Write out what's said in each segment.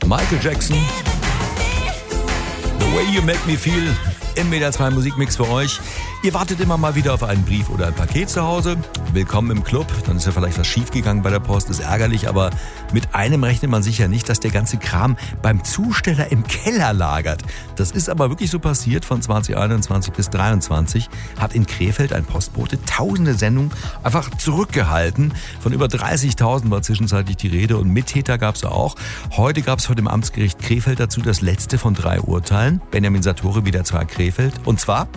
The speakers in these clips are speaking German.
Michael Jackson. The Way You Make Me Feel im WDR 2 Musikmix für euch. Ihr wartet immer mal wieder auf einen Brief oder ein Paket zu Hause. Willkommen im Club. Dann ist ja vielleicht was schiefgegangen bei der Post, ist ärgerlich, aber mit einem rechnet man sicher nicht, dass der ganze Kram beim Zusteller im Keller lagert. Das ist aber wirklich so passiert. Von 2021 bis 2023 hat in Krefeld ein Postbote tausende Sendungen einfach zurückgehalten. Von über 30.000 war zwischenzeitlich die Rede und Mittäter gab es auch. Heute gab es vor dem Amtsgericht Krefeld dazu das letzte von 3 Urteilen. Benjamin Satori, WDR 2 Krefeld. Und zwar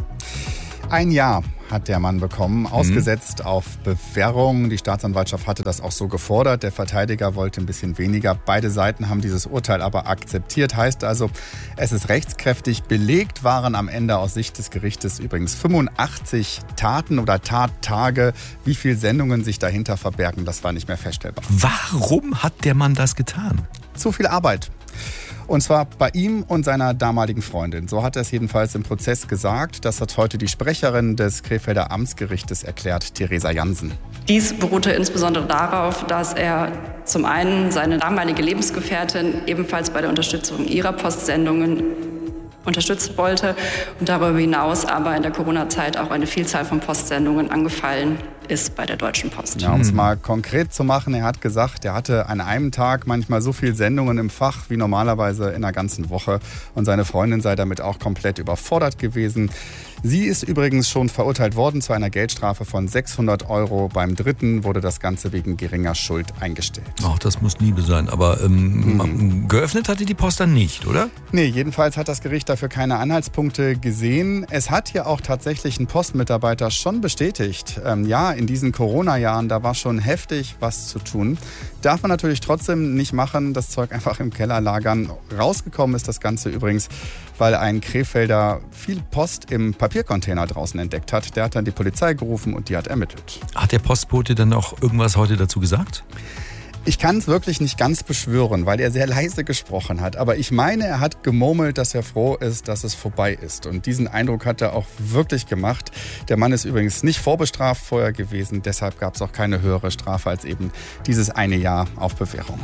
1 Jahr hat der Mann bekommen, ausgesetzt auf Bewährung. Die Staatsanwaltschaft hatte das auch so gefordert. Der Verteidiger wollte ein bisschen weniger. Beide Seiten haben dieses Urteil aber akzeptiert. Heißt also, es ist rechtskräftig. Belegt waren am Ende aus Sicht des Gerichtes übrigens 85 Taten oder Tattage. Wie viele Sendungen sich dahinter verbergen, das war nicht mehr feststellbar. warum hat der Mann das getan? Zu viel Arbeit. Und zwar bei ihm und seiner damaligen Freundin. So hat er es jedenfalls im Prozess gesagt. Das hat heute die Sprecherin des Krefelder Amtsgerichtes erklärt, Theresa Jansen. Dies beruhte insbesondere darauf, dass er zum einen seine damalige Lebensgefährtin ebenfalls bei der Unterstützung ihrer Postsendungen unterstützen wollte und darüber hinaus aber in der Corona-Zeit auch eine Vielzahl von Postsendungen angefallen ist bei der Deutschen Post. Ja, um es mal konkret zu machen, er hat gesagt, er hatte an einem Tag manchmal so viele Sendungen im Fach wie normalerweise in einer ganzen Woche und seine Freundin sei damit auch komplett überfordert gewesen. Sie ist übrigens schon verurteilt worden zu einer Geldstrafe von 600 €. Beim dritten wurde das Ganze wegen geringer Schuld eingestellt. Ach, das muss Liebe sein. Aber geöffnet hatte die Post dann nicht, oder? Nee, jedenfalls hat das Gericht dafür keine Anhaltspunkte gesehen. Es hat ja auch tatsächlich ein Postmitarbeiter schon bestätigt. Ja, in diesen Corona-Jahren, da war schon heftig was zu tun. Darf man natürlich trotzdem nicht machen, das Zeug einfach im Keller lagern. Rausgekommen ist das Ganze übrigens, weil ein Krefelder viel Post im Papiercontainer draußen entdeckt hat. Der hat dann die Polizei gerufen und die hat ermittelt. Hat der Postbote dann auch irgendwas heute dazu gesagt? Ich kann es wirklich nicht ganz beschwören, weil er sehr leise gesprochen hat. Aber ich meine, er hat gemurmelt, dass er froh ist, dass es vorbei ist. Und diesen Eindruck hat er auch wirklich gemacht. Der Mann ist übrigens nicht vorbestraft vorher gewesen. Deshalb gab es auch keine höhere Strafe als eben dieses 1 Jahr auf Bewährung.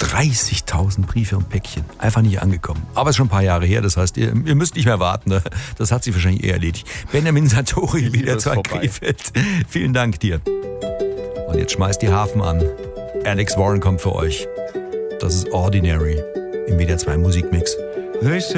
30.000 Briefe und Päckchen. Einfach nicht angekommen. Aber es ist schon ein paar Jahre her. Das heißt, ihr müsst nicht mehr warten. Ne? Das hat sich wahrscheinlich eher erledigt. Benjamin Satori, WDR 2 Krefeld. Vielen Dank dir. Und jetzt schmeißt die Hafen an. Alex Warren kommt für euch. Das ist Ordinary im WDR 2 Musikmix.